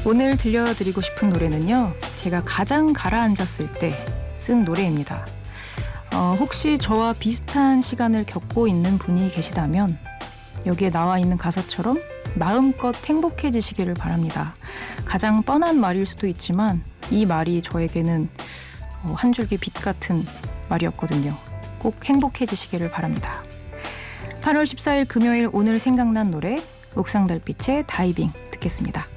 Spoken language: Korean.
오늘 들려드리고 싶은 노래는요, 제가 가장 가라앉았을 때 쓴 노래입니다. 혹시 저와 비슷한 시간을 겪고 있는 분이 계시다면 여기에 나와 있는 가사처럼 마음껏 행복해지시기를 바랍니다. 가장 뻔한 말일 수도 있지만 이 말이 저에게는 한 줄기 빛 같은 말이었거든요. 꼭 행복해지시기를 바랍니다. 8월 14일 금요일 오늘 생각난 노래 옥상달빛의 다이빙 듣겠습니다.